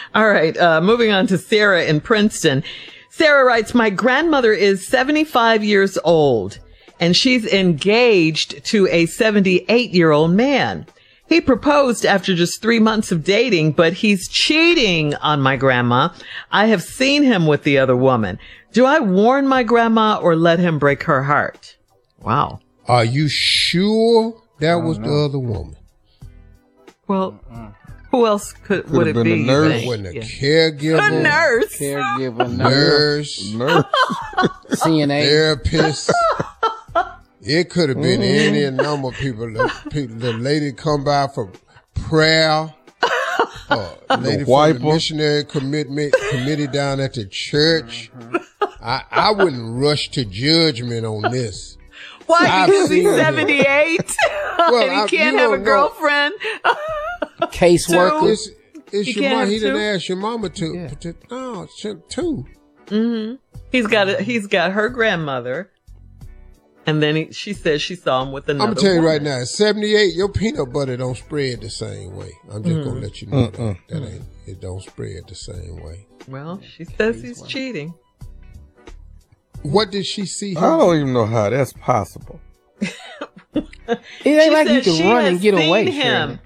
All right. Moving on to Sarah in Princeton. Sarah writes, my grandmother is 75 years old and she's engaged to a 78-year-old man. He proposed after just 3 months of dating, but he's cheating on my grandma. I have seen him with the other woman. Do I warn my grandma or let him break her heart? Wow. Are you sure that was the other woman? Well, who else would it be? The nurse. Wasn't a caregiver. A nurse. Caregiver, Nurse. CNA. Therapist. It could have been any number of people. The lady come by for prayer. Lady from the missionary committee down at the church. I wouldn't rush to judgment on this. Why? Because he's 78 and he can't have a girlfriend. Caseworker. It's your mom. He didn't ask your mama to. No, two. Mm-hmm. He's got her grandmother. And then she says she saw him with another I'm going to tell you woman. right now, at 78, your peanut butter don't spread the same way. I'm just going to let you know that it don't spread the same way. Well, she says he's cheating. What did she see? I don't even know how that's possible. It ain't like you can run and get away. Him.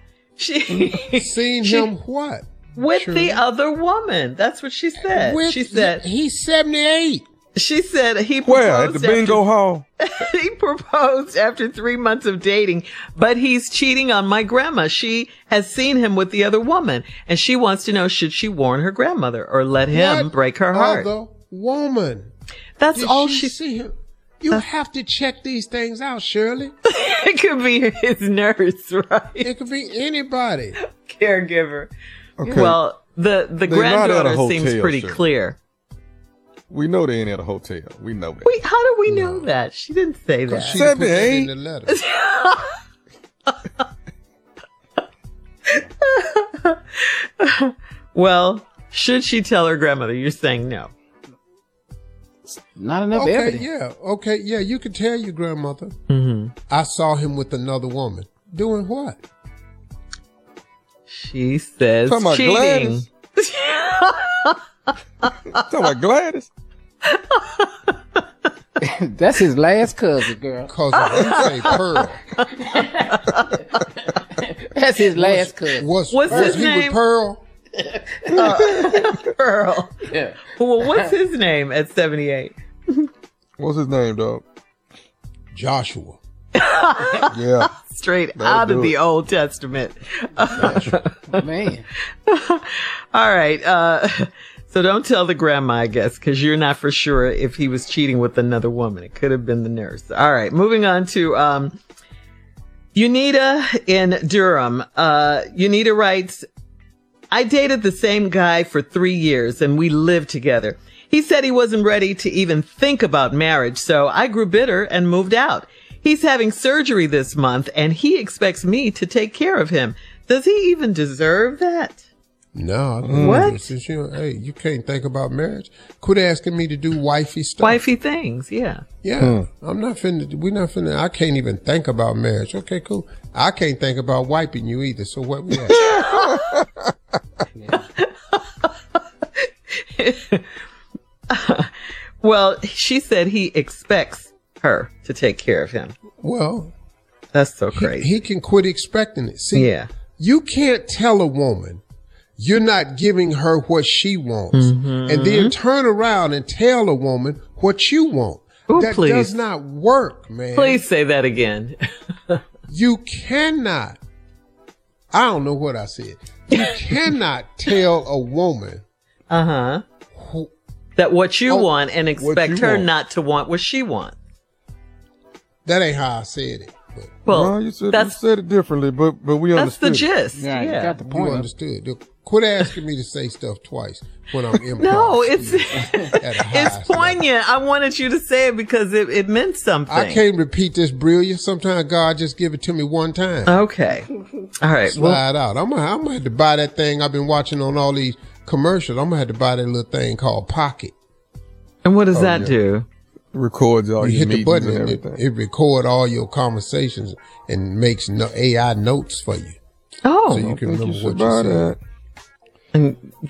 Seen him what? With the other woman. That's what she said. She said he's 78. She said he proposed. Where? At the bingo hall? He proposed after 3 months of dating, but he's cheating on my grandma. She has seen him with the other woman, and she wants to know, should she warn her grandmother or let him break her heart? Other woman. That's all she see him. You have to check these things out, Shirley. It could be his nurse, right? It could be anybody. Caregiver. Okay. Well, the granddaughter seems pretty clear. We know they ain't at a hotel. We know that. Wait, how do we know that? She didn't say that. She put that in the letter. Well, should she tell her grandmother? You're saying no. Not enough evidence. Yeah, you can tell your grandmother. Mm-hmm. I saw him with another woman. Doing what? She says talking about cheating. Gladys? Talking about Gladys? That's his last cousin, girl. Cause you say Pearl. That's his last cousin. What's his name? With Pearl? Pearl. Yeah. Well, what's his name at 78? What's his name, dog? Joshua. Yeah. Straight out of the Old Testament. Man. All right. So don't tell the grandma, I guess, because you're not for sure if he was cheating with another woman. It could have been the nurse. All right. Moving on to Unita in Durham. Unita writes, I dated the same guy for 3 years and we lived together. He said he wasn't ready to even think about marriage, so I grew bitter and moved out. He's having surgery this month and he expects me to take care of him. Does he even deserve that? No. What? Since you can't think about marriage. Quit asking me to do wifey stuff. Wifey things, yeah. Yeah. We're not finna, I can't even think about marriage. Okay, cool. I can't think about wiping you either, so what we at? Well, she said he expects her to take care of him. Well, that's so crazy. He can quit expecting it. See, yeah. You can't tell a woman you're not giving her what she wants and then turn around and tell a woman what you want. Ooh, that please. Does not work, man. Please say that again. You cannot. I don't know what I said. You cannot tell a woman. That what you want and expect her not to want what she wants. That ain't how I said it. Well, you said it differently, but we understood. That's the gist. Yeah, you got the point. You understood. Quit asking me to say stuff twice when I'm improv. No, it's poignant. I wanted you to say it because it meant something. I can't repeat this brilliant. Sometimes God just give it to me one time. Okay. All right. Slide out. I'm gonna have to buy that thing I've been watching on all these commercials. I'm gonna have to buy that little thing called Pocket. And what does that do? Records all your meetings. You hit the button and and it record all your conversations and makes AI notes for you. Oh. So you can remember what you said. And